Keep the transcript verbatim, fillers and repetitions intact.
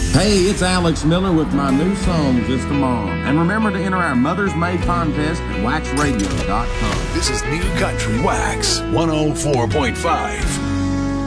Hey, it's Alex Miller with my new song, Just a Mom. And remember to enter our Mother's May contest at wax radio dot com. This is New Country Wax one oh four point five.